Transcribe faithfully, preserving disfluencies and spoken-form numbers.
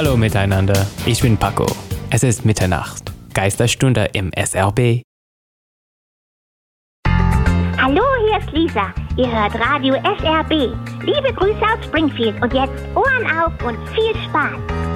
Hallo miteinander, ich bin Paco. Es ist Mitternacht. Geisterstunde im S R B. Hallo, hier ist Lisa. Ihr hört Radio S R B. Liebe Grüße aus Springfield und jetzt Ohren auf und viel Spaß.